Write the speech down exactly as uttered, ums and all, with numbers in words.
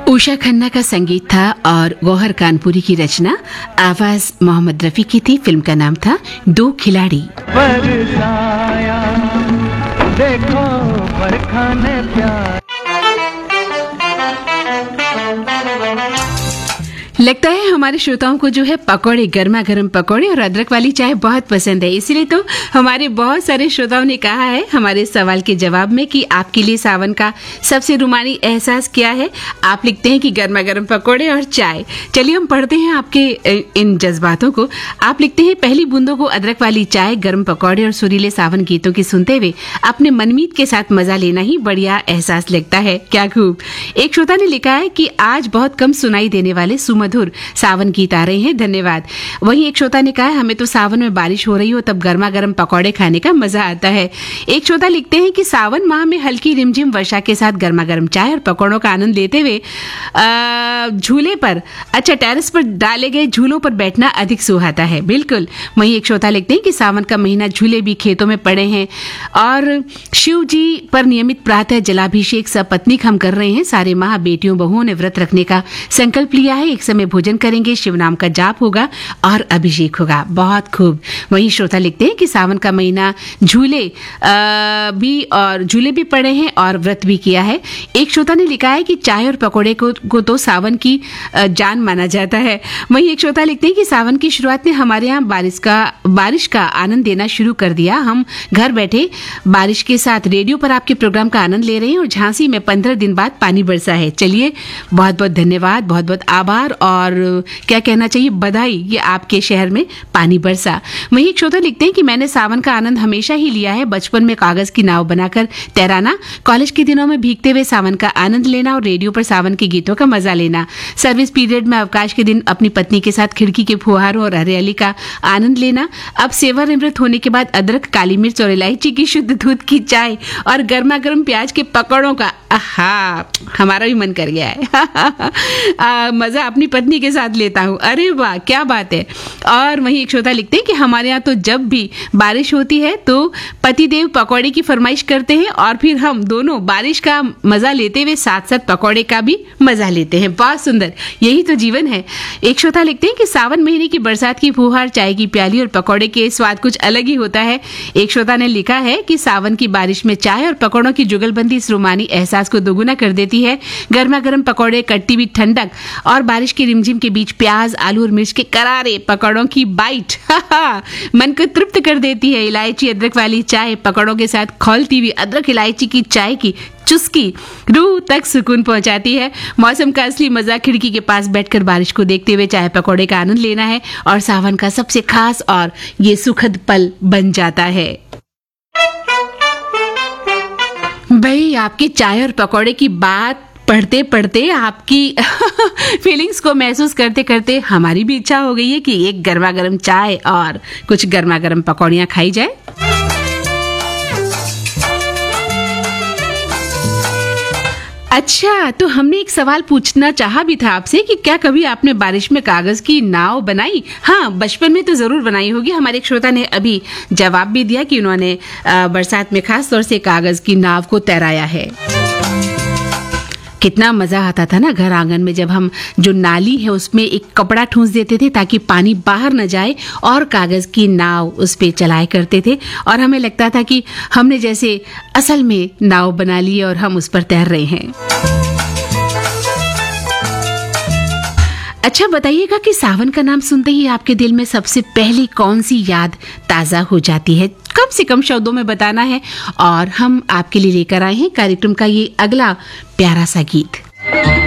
उषा खन्ना का संगीत था और गौहर कानपुरी की रचना, आवाज मोहम्मद रफी की थी। फिल्म का नाम था दो खिलाड़ी। बरसाया देखो बरखा ने प्यार। लगता है हमारे श्रोताओं को जो है पकौड़े, गर्मा गर्म पकौड़े और अदरक वाली चाय बहुत पसंद है। इसीलिए तो हमारे बहुत सारे श्रोताओं ने कहा है हमारे सवाल के जवाब में कि आपके लिए सावन का सबसे रुमानी एहसास क्या है। आप लिखते हैं कि गर्मा गर्म पकौड़े और चाय। चलिए हम पढ़ते हैं आपके इन जज्बातों को। आप लिखते हैं पहली बूंदों को अदरक वाली चाय, गर्म पकौड़े और सुरीले सावन गीतों की सुनते हुए अपने मनमीत के साथ मजा लेना ही बढ़िया एहसास लगता है। क्या खूब। एक श्रोता ने लिखा है कि आज बहुत कम सुनाई देने वाले सुमधुर सावन गीत आ रहे हैं, धन्यवाद। वहीं एक श्रोता ने कहा हमें तो सावन में बारिश हो रही हो तब गर्मा गर्म पकौड़े खाने का मजा आता है। एक श्रोता लिखते हैं कि सावन माह में हल्की रिमझिम वर्षा के साथ गर्मा गर्म चाय और पकौड़ों का आनंद लेते हुए झूले पर, अच्छा टेरेस पर डाले गए झूलों पर बैठना अधिक सुहाता है। बिल्कुल। वहीं एक श्रोता लिखते हैं कि सावन का महीना झूले भी खेतों में पड़े हैं और शिव जी पर नियमित प्रातः जलाभिषेक सपत्नीक हम कर रहे हैं। सारे माह बेटियों बहुओं ने व्रत रखने का संकल्प लिया है। एक समय भोजन करेंगे, शिव नाम का जाप होगा और अभिषेक होगा। बहुत खूब। वहीं श्रोता लिखते हैं कि सावन का महीना झूले भी और झूले भी पड़े हैं और व्रत भी किया है। एक श्रोता ने लिखा है कि चाय और पकौड़े को, को तो सावन की जान माना जाता है। वहीं एक श्रोता लिखते हैं कि सावन की शुरुआत ने हमारे यहाँ बारिश का बारिश का आनंद देना शुरू कर दिया। हम घर बैठे बारिश के साथ रेडियो पर आपके प्रोग्राम का आनंद ले रहे हैं और झांसी में पंद्रह दिन बाद पानी बरसा है। चलिए बहुत बहुत धन्यवाद, बहुत बहुत आभार और क्या कहना चाहिए, बधाई, ये आपके शहर में पानी बरसा। वहीं एक श्रोता लिखते हैं कि मैंने सावन का आनंद हमेशा ही लिया है। बचपन में कागज की नाव बनाकर तैराना, कॉलेज के दिनों में भीगते हुए सावन का आनंद लेना और रेडियो पर सावन के गीतों का मजा लेना। सर्विस पीरियड में अवकाश के दिन अपनी पत्नी के साथ खिड़की के फुहारों और हरियाली का आनंद लेना। अब सेवानिवृत्त होने के बाद अदरक, काली मिर्च और इलायची की शुद्ध दूध की चाय और गर्मा गर्म प्याज के पकौड़ों का, आहा, हमारा भी मन कर गया है। मजा अपनी पत्नी के साथ लेता हूँ। अरे वाह, क्या बात है। और वहीं एक श्रोता लिखते हैं कि हमारे यहाँ तो जब भी बारिश होती है तो पतिदेव पकौड़े की फरमाइश करते हैं और फिर हम दोनों बारिश का मजा लेते हुए साथ साथ पकौड़े का भी मजा लेते हैं। बहुत सुंदर, यही तो जीवन है। एक श्रोता लिखते हैं कि सावन महीने की बरसात की फुहार, चाय की प्याली और पकौड़े के स्वाद कुछ अलग ही होता है। एक श्रोता ने लिखा है कि सावन की बारिश में चाय और पकौड़ों की जुगलबंदी इस रोमानी एहसास को दोगुना कर देती है। गर्मा गर्म पकौड़े, कट्टी हुई ठंडक और बारिश की रिमझिम के बीच प्याज, आलू और मिर्च के करारे पकौड़ों की बाइट मन को तृप्त कर देती है। इलायची अदरक वाली चाय, पकौड़ों के साथ खौलती हुई अदरक इलायची की चाय की चुस्की रूह तक सुकून पहुंचाती है। मौसम का असली मजा खिड़की के पास बैठकर बारिश को देखते हुए चाय पकौड़े का आनंद लेना है और सावन का सबसे खास और ये सुखद पल बन जाता है। भाई, आपकी चाय और पकौड़े की बात पढ़ते पढ़ते, आपकी फीलिंग्स को महसूस करते करते हमारी भी इच्छा हो गई है कि एक गर्मा गर्म चाय और कुछ गर्मा गर्म पकौड़ियाँ खाई जाए। अच्छा, तो हमने एक सवाल पूछना चाहा भी था आपसे कि क्या कभी आपने बारिश में कागज की नाव बनाई? हाँ, बचपन में तो जरूर बनाई होगी। हमारे एक श्रोता ने अभी जवाब भी दिया कि उन्होंने बरसात में खास तौर से कागज की नाव को तैराया है। कितना मजा आता था ना घर आंगन में, जब हम जो नाली है उसमें एक कपड़ा ठूंस देते थे ताकि पानी बाहर न जाए और कागज की नाव उस पे चलाए करते थे और हमें लगता था कि हमने जैसे असल में नाव बना ली और हम उस पर तैर रहे हैं। अच्छा, बताइएगा कि सावन का नाम सुनते ही आपके दिल में सबसे पहले कौन सी याद ताजा हो जाती है? कम से कम शब्दों में बताना है और हम आपके लिए लेकर आए हैं कार्यक्रम का ये अगला प्यारा सा गीत।